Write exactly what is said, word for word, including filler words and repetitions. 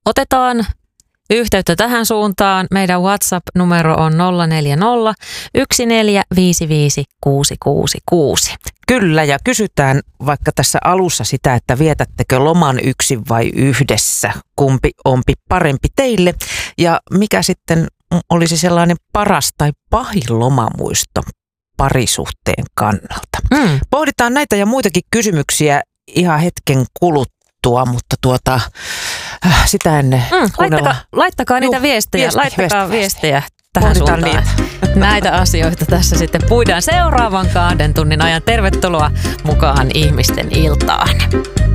Otetaan yhteyttä tähän suuntaan. Meidän WhatsApp-numero on nolla neljä nolla yksi neljä viisi viisi kuusi kuusi kuusi. Kyllä, ja kysytään vaikka tässä alussa sitä, että vietättekö loman yksin vai yhdessä, kumpi onpi parempi teille ja mikä sitten olisi sellainen paras tai pahin lomamuisto parisuhteen kannalta. Mm. Pohditaan näitä ja muitakin kysymyksiä ihan hetken kuluttua, mutta tuota, äh, sitä ennen mm, laittakaa, laittakaa niitä Juh, viestejä, viesti, laittakaa viesti, viestejä tähän Pohditaan suuntaan. Niitä. Näitä asioita tässä sitten puidaan seuraavan kahden tunnin ajan. Tervetuloa mukaan Ihmisten iltaan.